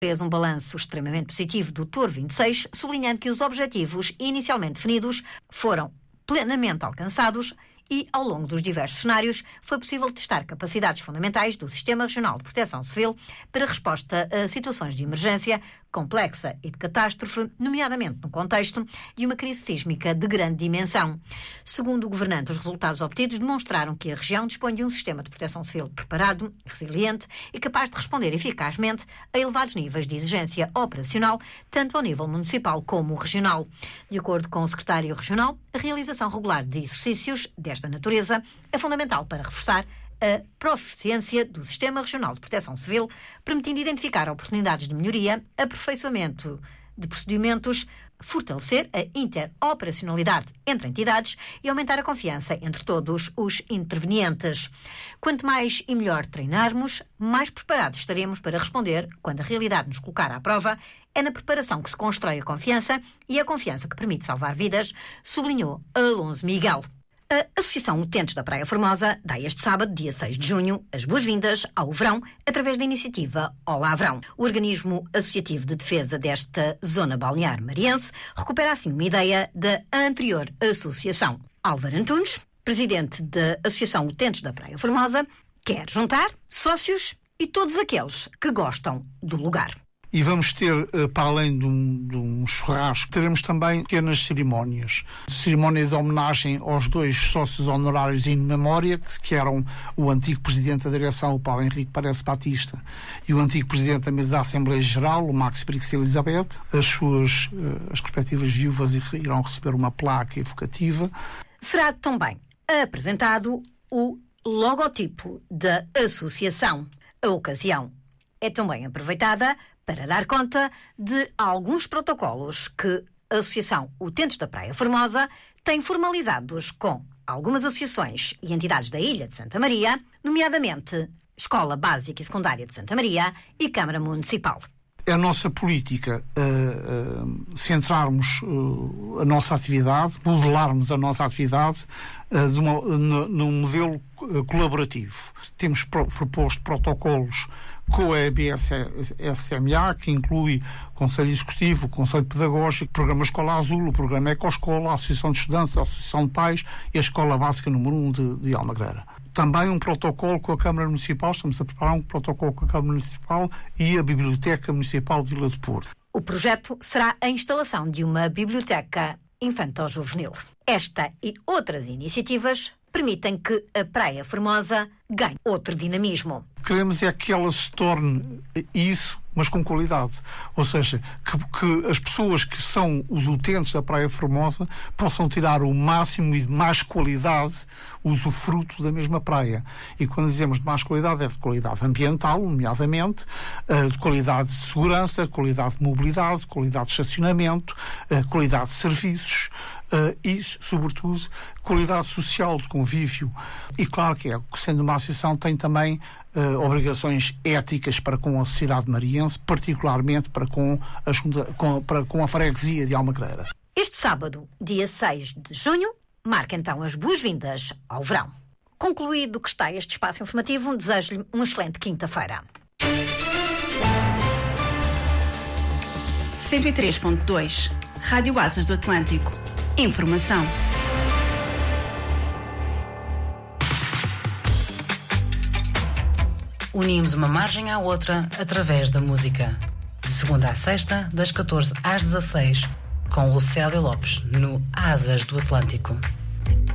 Fez um balanço extremamente positivo do TOR 26, sublinhando que os objetivos inicialmente definidos foram plenamente alcançados e, ao longo dos diversos cenários, foi possível testar capacidades fundamentais do Sistema Regional de Proteção Civil para resposta a situações de emergência complexa e de catástrofe, nomeadamente no contexto de uma crise sísmica de grande dimensão. Segundo o governante, os resultados obtidos demonstraram que a região dispõe de um sistema de proteção civil preparado, resiliente e capaz de responder eficazmente a elevados níveis de exigência operacional, tanto ao nível municipal como regional. De acordo com o secretário regional, a realização regular de exercícios desta natureza é fundamental para reforçar a proficiência do Sistema Regional de Proteção Civil, permitindo identificar oportunidades de melhoria, aperfeiçoamento de procedimentos, fortalecer a interoperacionalidade entre entidades e aumentar a confiança entre todos os intervenientes. Quanto mais e melhor treinarmos, mais preparados estaremos para responder quando a realidade nos colocar à prova. É na preparação que se constrói a confiança e a confiança que permite salvar vidas, sublinhou Alonso Miguel. A Associação Utentes da Praia Formosa dá este sábado, dia 6 de junho, as boas-vindas ao verão através da iniciativa Olá Verão. O organismo associativo de defesa desta zona balnear mariense recupera assim uma ideia da anterior associação. Álvaro Antunes, presidente da Associação Utentes da Praia Formosa, quer juntar sócios e todos aqueles que gostam do lugar. E vamos ter, para além de um churrasco, teremos também pequenas cerimónias. Cerimónia de homenagem aos 2 sócios honorários in memória, que eram o antigo presidente da direção, o Paulo Henrique Parece Batista, e o antigo presidente da mesa da Assembleia Geral, o Max Brix Elizabeth. As respectivas viúvas irão receber uma placa evocativa. Será também apresentado o logotipo da associação. A ocasião é também aproveitada para dar conta de alguns protocolos que a Associação Utentes da Praia Formosa tem formalizados com algumas associações e entidades da Ilha de Santa Maria, nomeadamente Escola Básica e Secundária de Santa Maria e Câmara Municipal. É a nossa política centrarmos a nossa atividade, modelarmos a nossa atividade num modelo colaborativo. Temos proposto protocolos com a EBSMA, que inclui o Conselho Executivo, o Conselho Pedagógico, o Programa Escola Azul, o Programa Ecoescola, a Associação de Estudantes, a Associação de Pais e a Escola Básica número 1 de Almagreira. Também um protocolo com a Câmara Municipal, estamos a preparar um protocolo com a Câmara Municipal e a Biblioteca Municipal de Vila de Porto. O projeto será a instalação de uma biblioteca infantil-juvenil. Esta e outras iniciativas permitem que a Praia Formosa ganhe outro dinamismo. Queremos é que ela se torne isso, mas com qualidade. Ou seja, que as pessoas que são os utentes da Praia Formosa possam tirar o máximo e de mais qualidade usufruto da mesma praia. E quando dizemos de mais qualidade, é de qualidade ambiental, nomeadamente, de qualidade de segurança, qualidade de mobilidade, qualidade de estacionamento, qualidade de serviços, e, sobretudo, qualidade social de convívio. E claro que sendo uma associação, tem também obrigações éticas para com a sociedade mariense, particularmente para com a freguesia de Almagreira. Este sábado, dia 6 de junho, marca então as boas-vindas ao verão. Concluído que está este espaço informativo, desejo-lhe uma excelente quinta-feira. 103.2 Rádio Asas do Atlântico. Informação. Unimos uma margem à outra através da música. De segunda à sexta, das 14 às 16, com Lucélia Lopes, no Asas do Atlântico.